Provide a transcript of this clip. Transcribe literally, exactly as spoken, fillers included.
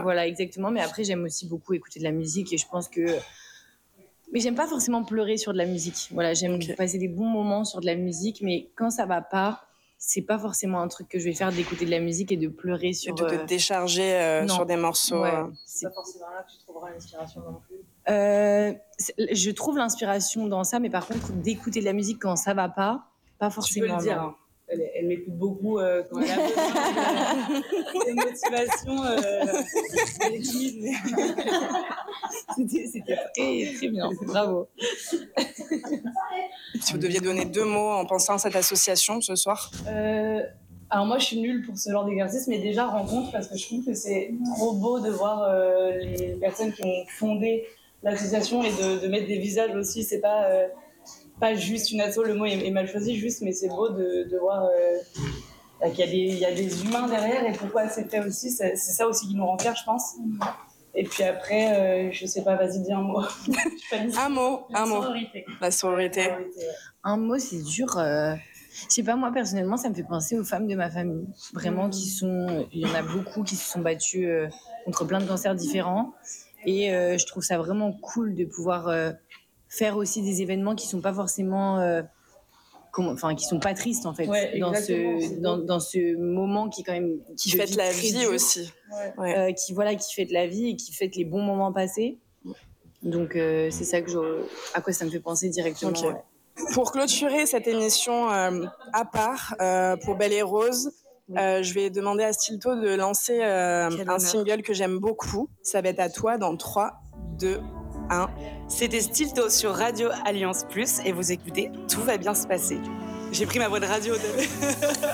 Voilà, exactement. Mais après, j'aime aussi beaucoup écouter de la musique et je pense que... Mais j'aime pas forcément pleurer sur de la musique. Voilà, j'aime okay. passer des bons moments sur de la musique, mais quand ça va pas, c'est pas forcément un truc que je vais faire d'écouter de la musique et de pleurer sur... Et de te euh... décharger euh, sur des morceaux. Ouais, euh... c'est pas forcément là que tu trouveras l'inspiration non plus. Euh, je trouve l'inspiration dans ça, mais par contre, d'écouter de la musique quand ça va pas, pas forcément. Tu peux le dire. Hein. Elle, elle m'écoute beaucoup euh, quand elle a besoin de, de motivation. Euh, c'était, c'était très, très bien. Bravo. Si vous deviez donner deux mots en pensant à cette association ce soir. Euh, alors moi, je suis nulle pour ce genre d'exercice, mais déjà rencontre, parce que je trouve que c'est trop beau de voir euh, les personnes qui ont fondé l'association et de, de mettre des visages aussi. C'est pas... Euh, pas juste une asso, le mot est, est mal choisi, juste, mais c'est beau de, de voir euh, qu'il y a, des, il y a des humains derrière et pourquoi c'est fait aussi. C'est, c'est ça aussi qui nous rend fiers, je pense. Et puis après, euh, je sais pas, vas-y, dis un mot. un mot, un mot. Sororité. La sororité. La sororité ouais. Un mot, c'est dur. Euh... Je sais pas, moi, personnellement, ça me fait penser aux femmes de ma famille. Vraiment, mmh. qui sont... Il y en a beaucoup qui se sont battues euh, contre plein de cancers différents. Et euh, je trouve ça vraiment cool de pouvoir... Euh, faire aussi des événements qui sont pas forcément euh, comment, enfin qui sont pas tristes en fait ouais, dans ce dans, dans ce moment qui quand même qui fête la vie dur, aussi ouais. Ouais. Euh, qui voilà qui fête la vie et qui fête les bons moments passés donc euh, c'est ça que je, à quoi ça me fait penser directement. Okay. Ouais. Pour clôturer cette émission euh, à part euh, pour Belle et Rose, oui. euh, je vais demander à Stilto de lancer euh, un single que j'aime beaucoup. Ça va être à toi dans trois, deux, un. C'était Stilto sur Radio Alliance Plus et vous écoutez Tout va bien se passer. J'ai pris ma voix de radio. De...